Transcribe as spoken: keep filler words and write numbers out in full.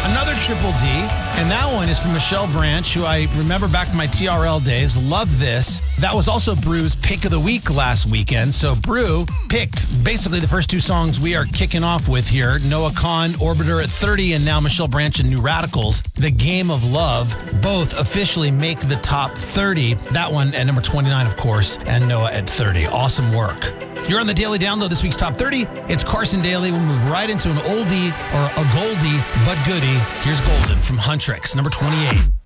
Another triple D, and that one is from Michelle Branch, who I remember back from my T R L days. Love this. That was also Brew's pick of the week last weekend. So Brew picked basically the first two songs we are kicking off with here. Noah Kahan, Orbiter at thirty, and now Michelle Branch and New Radicals, The Game of Love. Both officially make the top thirty. That one at number twenty-nine, of course, and Noah at thirty. Awesome work. You're on the Daily Download, this week's Top thirty. It's Carson Daly. We'll move right into an oldie or a goldie but goodie. Here's Golden from Huntrix, number twenty-eight.